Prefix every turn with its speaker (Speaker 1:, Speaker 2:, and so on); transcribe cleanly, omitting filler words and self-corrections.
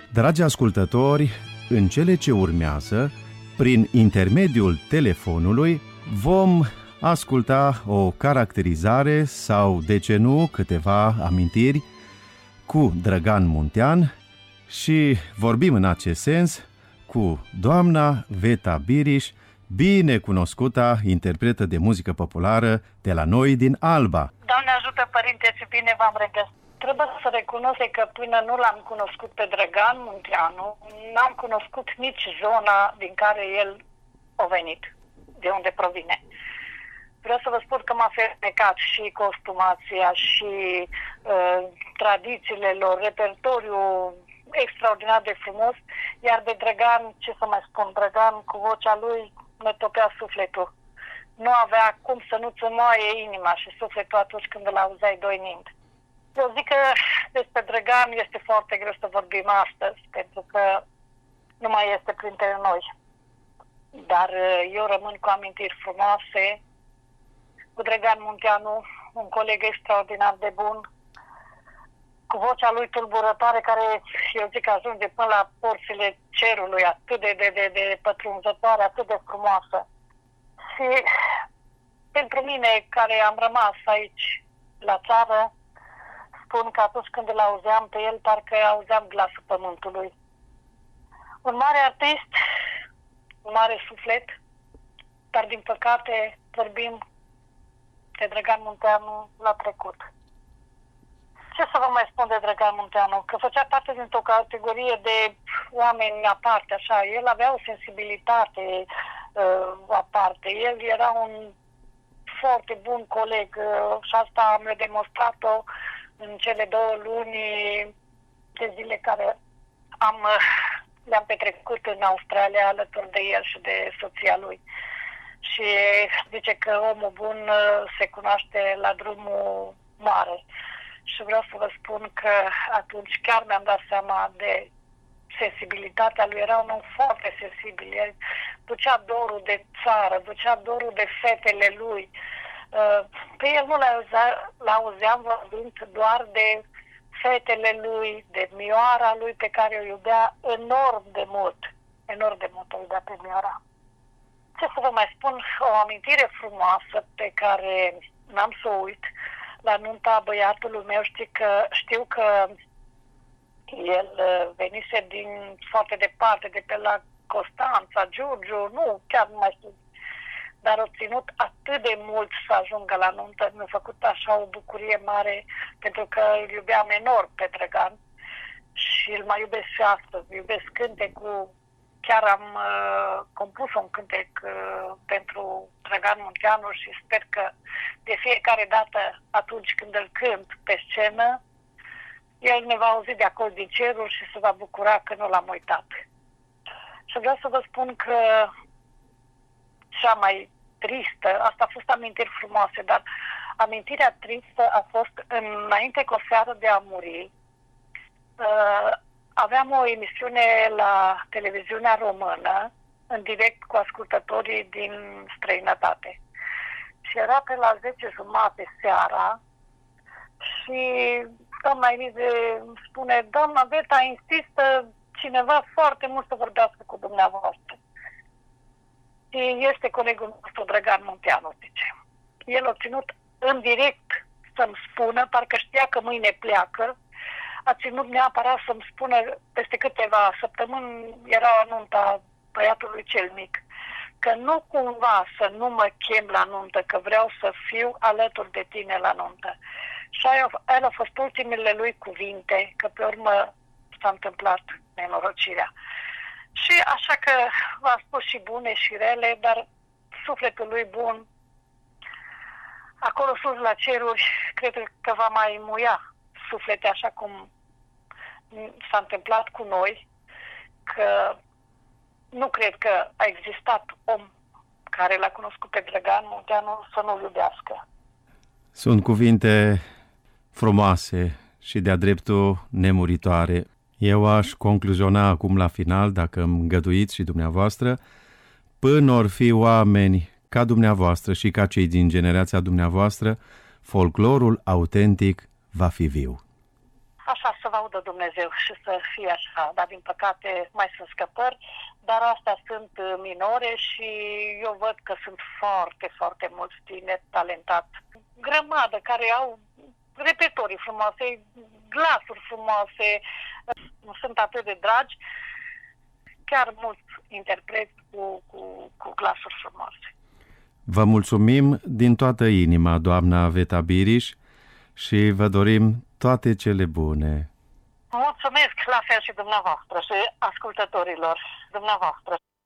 Speaker 1: Dragi ascultători, în cele ce urmează, prin intermediul telefonului, vom asculta o caracterizare sau, de ce nu, câteva amintiri cu Drăgan Muntean și vorbim în acest sens cu doamna Veta Biriș, bine cunoscuta interpretă de muzică populară de la noi din Alba.
Speaker 2: Doamne ajută, Părinte, și bine v-am regăsit. Trebuie să recunosc că până nu l-am cunoscut pe Drăgan Munteanu, n-am cunoscut nici zona din care el a venit, de unde provine. Vreau să vă spun că m-a fermecat și costumația și tradițiile lor, repertoriul extraordinar de frumos, iar de Drăgan, ce să mai spun, Drăgan cu vocea lui ne topea sufletul. Nu avea cum să nu-ți înmoaie inima și sufletul atunci când îl auzeai doinind. Eu zic că despre Drăgan este foarte greu să vorbim astăzi, pentru că nu mai este printre noi. Dar eu rămân cu amintiri frumoase, cu Drăgan Munteanu, un coleg extraordinar de bun, cu vocea lui tulburătoare, care, eu zic, ajunge până la porțile cerului, atât de pătrunzătoare, atât de frumoasă. Și pentru mine, care am rămas aici, la țară, spun că atunci când îl auzeam pe el, parcă auzeam glasul pământului. Un mare artist, un mare suflet, dar din păcate vorbim de Drăgan Munteanu la trecut. Ce să vă mai spun de Drăgan Munteanu? Că făcea parte dintr-o categorie de oameni aparte, așa. El avea o sensibilitate aparte. El era un foarte bun coleg și asta mi-a demonstrat-o în cele 2 luni de zile care le-am petrecut în Australia alături de el și de soția lui. Și zice că omul bun se cunoaște la drumul mare. Și vreau să vă spun că atunci chiar mi-am dat seama de sensibilitatea lui. Era un om foarte sensibil. El ducea dorul de țară, ducea dorul de fetele lui. Pe el nu l-auzeam vorbind doar de fetele lui, de Mioara lui, pe care o iubea enorm de mult. Enorm de mult o iubea pe Mioara. Ce să vă mai spun? O amintire frumoasă pe care n-am să o uit. La nunta băiatului meu știu că el venise din foarte departe, de pe la Constanța, Giurgiu, nu, chiar nu mai știu. Dar a ținut atât de mult să ajungă la nuntă, mi-a făcut așa o bucurie mare, pentru că îl iubeam enorm pe Drăgan și îl mai iubesc și astăzi. Iubesc cântecul, chiar am compus un cântec pentru Drăgan Munteanu și sper că de fiecare dată atunci când îl cânt pe scenă, el ne va auzi de acolo din cerul și se va bucura că nu l-am uitat. Și vreau să vă spun că cea mai tristă, asta a fost amintiri frumoase, dar amintirea tristă a fost înainte cu o seară de a muri. Aveam o emisiune la televiziunea română, în direct cu ascultătorii din străinătate. Și era pe la 10:30 seara și doamna Elize îmi spune: doamna Veta, insistă cineva foarte mult să vorbească cu dumneavoastră. Și este colegul nostru, Drăgan Munteanu, zice. El a ținut în direct să-mi spună, parcă știa că mâine pleacă, a ținut neapărat să-mi spună peste câteva săptămâni, era anunta băiatului cel mic, că nu cumva să nu mă chem la nuntă, că vreau să fiu alături de tine la nuntă. Și aia au fost ultimele lui cuvinte, că pe urmă s-a întâmplat nenorocirea. Și așa că v-am spus și bune și rele, dar sufletul lui bun, acolo sus la ceruri, cred că va mai muia suflete, așa cum s-a întâmplat cu noi, că nu cred că a existat om care l-a cunoscut pe Drăgan Munteanu să nu-l iubească.
Speaker 1: Sunt cuvinte frumoase și de-a dreptul nemuritoare. Eu aș concluziona acum la final, dacă îmi îngăduiți și dumneavoastră, până or fi oameni ca dumneavoastră și ca cei din generația dumneavoastră, folclorul autentic va fi viu.
Speaker 2: Așa să să vă audă Dumnezeu și să fie așa, dar din păcate mai sunt scăpări, dar astea sunt minore și eu văd că sunt foarte, foarte mulți tineri talentați. Grămadă care au repertorii frumoase, glasuri frumoase, sunt atât de dragi, chiar mulți interpreți cu glasuri frumoase.
Speaker 1: Vă mulțumim din toată inima, doamna Veta Biriș, și vă dorim toate cele bune.
Speaker 2: Mulțumesc la fel și dumneavoastră și ascultătorilor dumneavoastră.